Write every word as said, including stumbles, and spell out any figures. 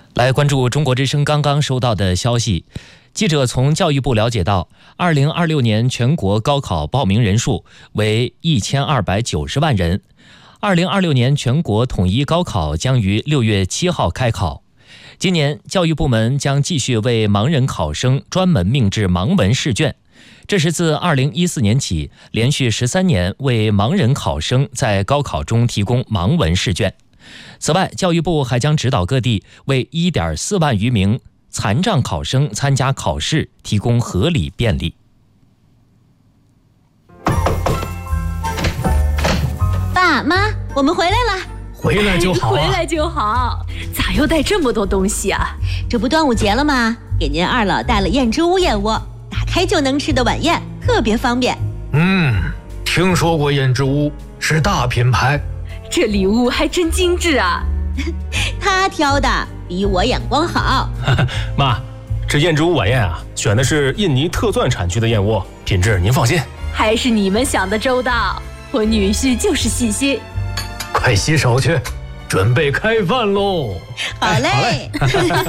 来关注中国之声刚刚收到的消息，记者从教育部了解到，二零二六年全国高考报名人数为一千二百九十万人。二零二六年全国统一高考将于六月七号开考。今年教育部门将继续为盲人考生专门命制盲文试卷，这是自二零一四年起连续十三年为盲人考生在高考中提供盲文试卷。此外，教育部还将指导各地为 一点四万余名残障考生参加考试提供合理便利。 爸妈，我们回来了。 回来就好、啊、 回来就好。咋又带这么多东西啊？ 这不端午节了吗？给您二老带了燕之屋燕窝，打开就能吃的晚宴，特别方便。 嗯，听说过燕之屋，是大品牌。 这礼物还真精致啊。 他挑的比我眼光好。 妈，这燕之屋晚宴啊，选的是印尼特钻产区的燕窝，品质您放心。 还是你们想的周到，我女婿就是细心。 快洗手去，准备开饭喽。 好嘞。